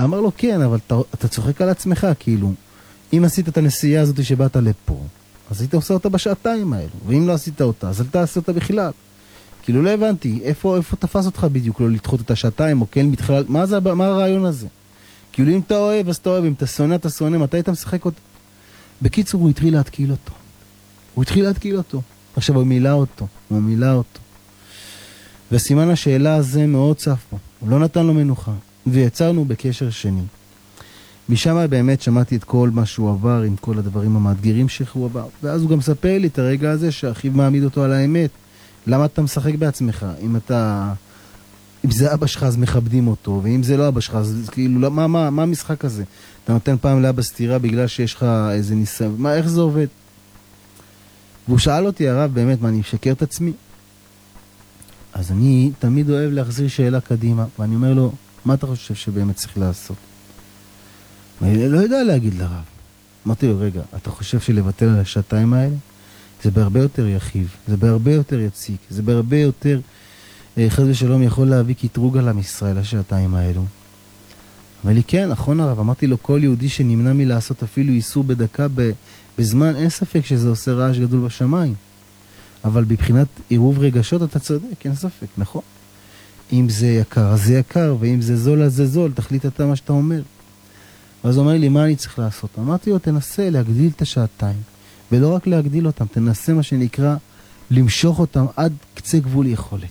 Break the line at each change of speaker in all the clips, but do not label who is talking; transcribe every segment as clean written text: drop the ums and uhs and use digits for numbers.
אמר לו, כן, אבל אתה צוחק על עצמך, כאילו, אם עשית את הנסיעה הזאת שבאת לפה, אז היית עושה אותה בשעתיים האלו, ואם לא עשית אותה, אז אל תעשה אותה בכלל. כאילו, לא הבנתי, איפה תפס אותך בדיוק, לא לדחות את השעתיים, או כן בכלל, מה הרעיון הזה? כאילו, אם אתה אוהב, אז אתה אוהב, אם אתה שונא, מתי אתה משחק אותו? בקיצור, הוא התחיל להתקיל אותו. עכשיו, הוא מילא אותו. וסימן השאלה הזה מאוד צף פה. הוא לא נתן לו מנוחה. ויצרנו בקשר שני. משם באמת שמעתי את כל מה שהוא עבר, עם כל הדברים המאתגרים שהוא עבר. ואז הוא גם ספר לי את הרגע הזה שאחיו מעמיד אותו על האמת. למה אתה משחק בעצמך? אם זה אבא שלך אז מכבדים אותו, ואם זה לא אבא שלך אז כאילו, מה המשחק הזה? אתה נותן פעם לאבא סתירה בגלל שיש לך איזה ניסיון, איך זה עובד? והוא שאל אותי, הרב, באמת, מה, אני משקר את עצמי? אז אני תמיד אוהב להחזיר שאלה קדימה, ואני אומר לו, מה אתה חושב שבאמת צריך לעשות? אני לא יודע להגיד לרב. אמרתי לו, רגע, אתה חושב שלבטל על השעתיים האלה? זה בהרבה יותר יחיב, זה בהרבה יותר יציק, זה בהרבה יותר חס ושלום יכול להביא קטרוג על עם ישראל השעתיים האלו. אבל לי כן, נכון הרב, אמרתי לו, כל יהודי שנמנע מלעשות אפילו איסור בדקה בזמן, אין ספק שזה עושה רעש גדול בשמיים. אבל בבחינת עירוב רגשות אתה צודק, אין ספק, נכון? אם זה יקר, אז זה יקר, ואם זה זול, אז זה זול, תחליט אתה מה שאתה אומר. אז הוא אומר לי, מה אני צריך לעשות? אמרתי לו, תנסה להגדיל את השעתיים, ולא רק להגדיל אותם, תנסה מה שנקרא, למשוך אותם עד קצה גבול יכולת.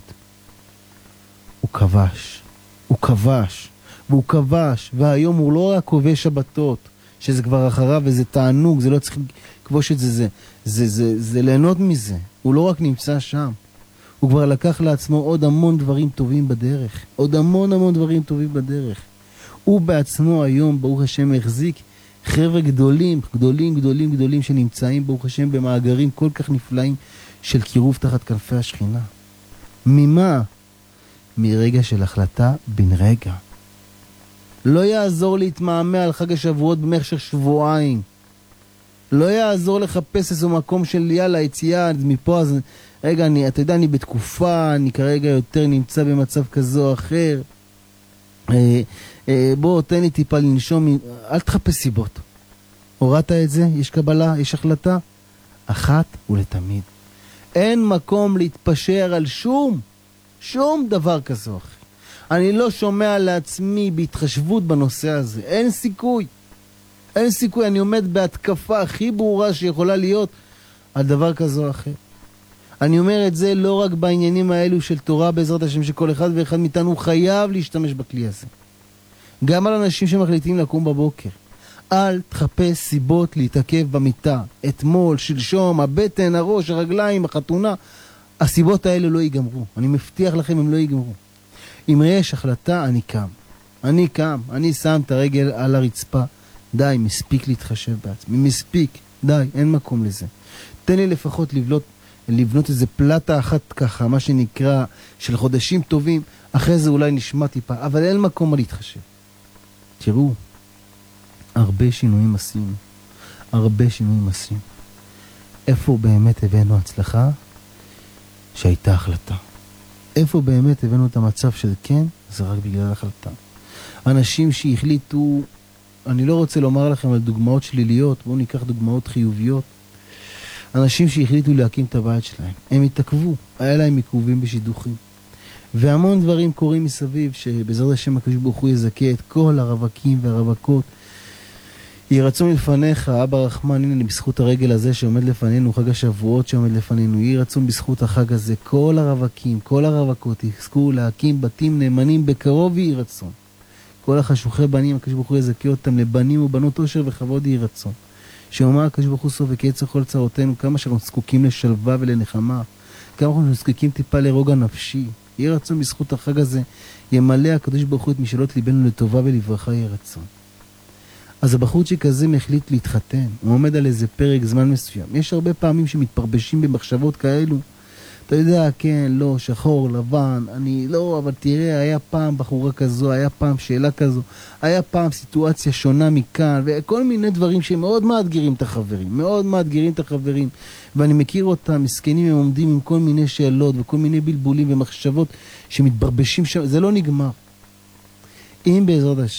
הוא כבש, והיום הוא לא רק כובש שבתות, שזה כבר אחריו וזה תענוג, זה לא צריך לכבוש את זה, זה ליהנות מזה. הוא לא רק נמצא שם, הוא כבר לקח לעצמו עוד המון דברים טובים בדרך. הוא בעצמו היום, ברוך השם, החזיק חבר'ה גדולים שנמצאים, ברוך השם, במאגרים כל כך נפלאים של קירוב תחת כנפי השכינה. ממה? מרגע של החלטה בן רגע. לא יעזור להתמהמה על חג השבועות במשך שבועיים. לא יעזור לחפש איזו מקום של יאללה, יציאה מפה, אז רגע, אתה יודע, אני בתקופה, אני כרגע יותר נמצא במצב כזה או אחר. בוא, תן לי טיפה לנשום, אל תחפש סיבות. הורדת את זה, יש קבלה, יש החלטה. אחת ולתמיד. אין מקום להתפשר על שום דבר כזה או אחר. אני לא שומע לעצמי בהתחשבות בנושא הזה. אין סיכוי, אני עומד בהתקפה הכי ברורה שיכולה להיות על דבר כזה או אחר. אני אומר את זה לא רק בעניינים האלו של תורה בעזרת השם, שכל אחד ואחד מאיתנו חייב להשתמש בכלי הזה. גם על אנשים שמחליטים לקום בבוקר. אל תחפש סיבות להתעכב במיטה. אתמול, שלשום, הבטן, הראש, הרגליים, החתונה. הסיבות האלה לא ייגמרו. אני מבטיח לכם, הם לא ייגמרו. אם יש החלטה, אני קם. אני שם את הרגל על הרצפה. די, מספיק להתחשב בעצמי. מספיק. די, אין מקום לזה. תן לי לפחות לבנות איזה פלטה אחת ככה, מה שנקרא, של חודשים טובים. אחרי זה אולי נשמע טיפה, אבל אין מקום מה להתחשב. תראו, הרבה שינויים עשינו. איפה באמת הבאנו הצלחה? שהייתה החלטה. איפה באמת הבאנו את המצב של כן? זה רק בגלל החלטה. אנשים שהחליטו, אני לא רוצה לומר לכם על דוגמאות שליליות, בואו ניקח דוגמאות חיוביות. אנשים שהחליטו להקים את הבית שלהם, הם התעכבו, היה להם עיכובים בשידוכים. והמון דברים קורים מסביב, שבעזרת השם הקדוש ברוך הוא יזכה את כל הרווקים והרווקות. יהי רצון לפניך, אבא רחמן, הנה בזכות הרגל הזה שעומד לפנינו, חג השבועות שעומד לפנינו, יהי רצון בזכות החג הזה, כל הרווקים, כל הרווקות יזכו להקים בתים נאמנים בקרוב, יהי רצון. כל החשוכי בנים, הקדוש ברוך הוא יזכה אותם לבנים ובנות עושר וכבוד, יהי רצון. שאומר הקדוש ברוך הוא סוף וקצר כל צרותינו, כמה שאנחנו זקוקים לשלווה ולנחמה, כמה אנחנו זקוקים טיפה לרוגע נפשי. יהי רצון בזכות החג הזה, ימלא הקדוש ברוך הוא את משאלות ליבנו לטובה ולברכה, יהי רצון. אז הבחורצ'יק הזה מחליט להתחתן, הוא עומד על איזה פרק זמן מסוים. יש הרבה פעמים שמתפרבשים במחשבות כאלו, אתה יודע, כן, לא, שחור, לבן, אני לא, אבל תראה, היה פעם בחורה כזו, היה פעם שאלה כזו, היה פעם סיטואציה שונה מכאן, וכל מיני דברים שמאוד מאתגרים את החברים, ואני מכיר אותם, מסכנים, הם עומדים עם כל מיני שאלות, וכל מיני בלבולים ומחשבות שמתברבשים שם, זה לא נגמר. אם בעזרת